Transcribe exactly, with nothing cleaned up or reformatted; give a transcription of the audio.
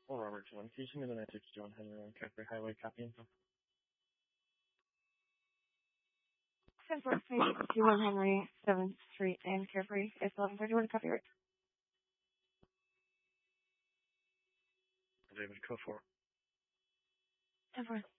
Or Robert one. Can you send me the message, John Henry on Carefree Highway, copy info? ten four fifty-one Henry, seventh Street and Carefree. It's eleven thirty-one copyright. David, go for it. ten four.